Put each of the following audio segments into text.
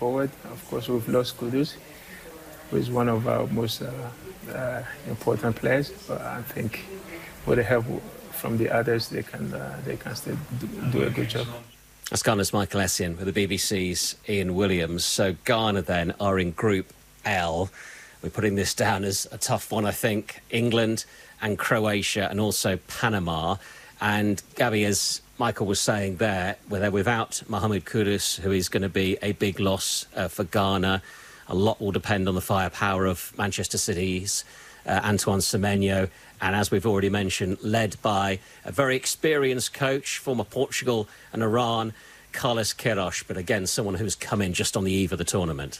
forward. Of course, we've lost Kudus, who is one of our most important players. But I think with the help from the others, they can still do a good job. That's Ghana's Michael Essien with the BBC's Ian Williams. So Ghana then are in Group L. We're putting this down as a tough one, I think. England and Croatia and also Panama. And Gabby, as Michael was saying there, they're without Mohamed Kudus, who is going to be a big loss for Ghana. A lot will depend on the firepower of Manchester City's Antoine Semenyo. And as we've already mentioned, led by a very experienced coach, former Portugal and Iran, Carlos Queiroz. But again, someone who's come in just on the eve of the tournament.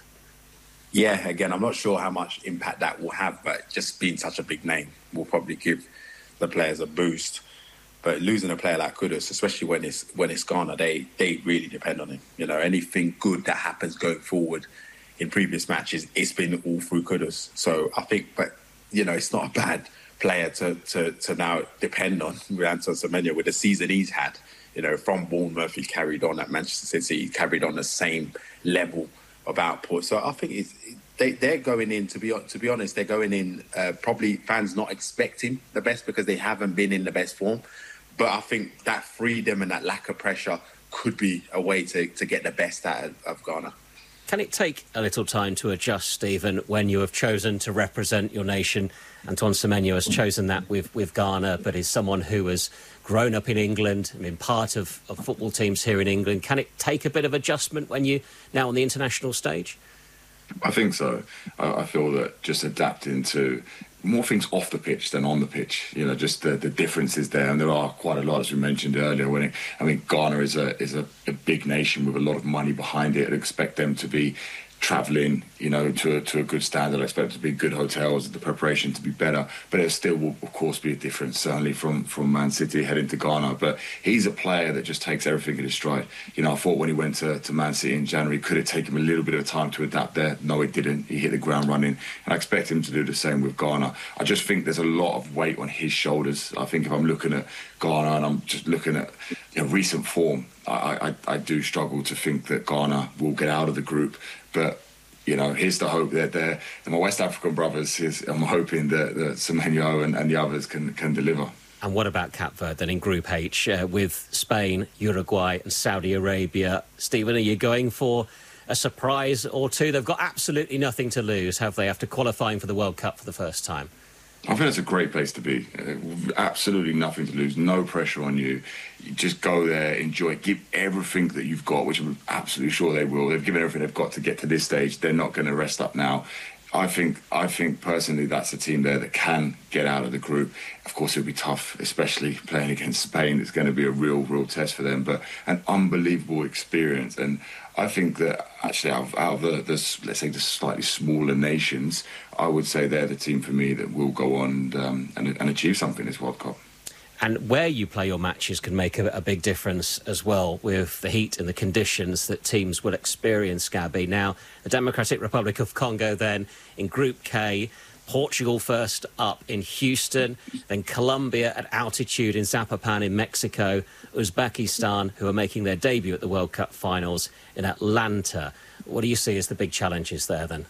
Yeah, again, I'm not sure how much impact that will have, but just being such a big name will probably give the players a boost. But losing a player like Kudus, especially when it's Ghana, they really depend on him. You know, anything good that happens going forward in previous matches, it's been all through Kudus. So I think, but you know, it's not a bad player to now depend on with Antoine Semenyo with the season he's had. You know, from Bournemouth, he carried on at Manchester City, he carried on the same level of output. So I think they're going in, to be honest, they're going in probably fans not expecting the best because they haven't been in the best form. But I think that freedom and that lack of pressure could be a way to get the best out of Ghana. Can it take a little time to adjust, Stephen, when you have chosen to represent your nation? Antoine Semenyo has chosen that with Ghana, but is someone who has grown up in England, been part of football teams here in England. Can it take a bit of adjustment when you're now on the international stage? I think so. I feel that just adapting to more things off the pitch than on the pitch, you know, just the differences there, and there are quite a lot, as we mentioned earlier. Ghana is a big nation with a lot of money behind it. I'd expect them to be travelling, you know, to a good standard. I expect it to be good hotels, the preparation to be better, but it still will, of course, be a difference, certainly from Man City heading to Ghana. But he's a player that just takes everything in his stride. You know, I thought when he went to Man City in January, could it take him a little bit of time to adapt there? No, it didn't. He hit the ground running, and I expect him to do the same with Ghana. I just think there's a lot of weight on his shoulders. I think if I'm looking at Ghana and I'm just looking at recent form, I do struggle to think that Ghana will get out of the group. But, you know, here's the hope that my West African brothers, I'm hoping that Semenyo and the others can deliver. And what about Cape Verde then in Group H with Spain, Uruguay and Saudi Arabia? Stephen, are you going for a surprise or two? They've got absolutely nothing to lose, have they, after qualifying for the World Cup for the first time? I think it's a great place to be. Absolutely nothing to lose, no pressure on you. You just go there, enjoy it, give everything that you've got, which I'm absolutely sure they will. They've given everything they've got to get to this stage. They're not going to rest up now. I think personally that's a team there that can get out of the group. Of course, it'll be tough, especially playing against Spain. It's going to be a real test for them, but an unbelievable experience. And I think that actually out of the let's say the slightly smaller nations, I would say they're the team for me that will go on and achieve something this World Cup. And where you play your matches can make a big difference as well, with the heat and the conditions that teams will experience, Gabby. Now, the Democratic Republic of Congo then in Group K, Portugal first up in Houston, then Colombia at altitude in Zapopan in Mexico, Uzbekistan, who are making their debut at the World Cup finals in Atlanta. What do you see as the big challenges there then?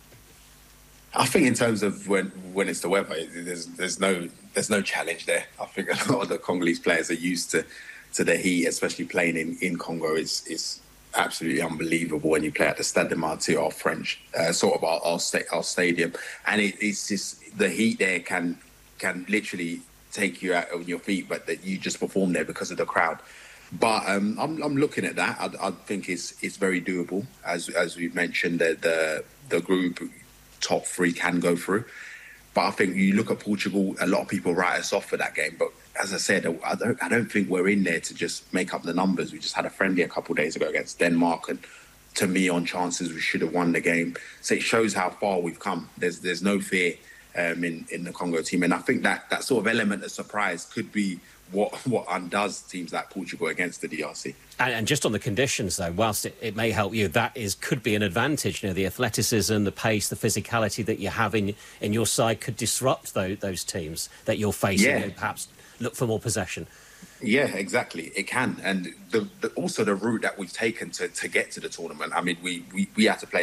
I think in terms of when it's the weather, there's no challenge there. I think a lot of the Congolese players are used to the heat, especially playing in Congo. It's absolutely unbelievable when you play at the Stade de Martyrs, our French, sort of our stadium, and it's just the heat there can literally take you out on your feet, but that you just perform there because of the crowd. But I'm looking at that. I think it's very doable, as we've mentioned. The group top three can go through. But I think you look at Portugal, a lot of people write us off for that game. But as I said, I don't think we're in there to just make up the numbers. We just had a friendly a couple of days ago against Denmark, and to me, on chances, we should have won the game. So it shows how far we've come. There's no fear in the Congo team, and I think that sort of element of surprise could be what undoes teams like Portugal against the DRC. And just on the conditions, though, whilst it may help you, could be an advantage. You know, the athleticism, the pace, the physicality that you have in your side could disrupt those teams that you're facing. Yeah. And perhaps look for more possession. Yeah, exactly. It can, and also the route that we've taken to get to the tournament. I mean, we had to play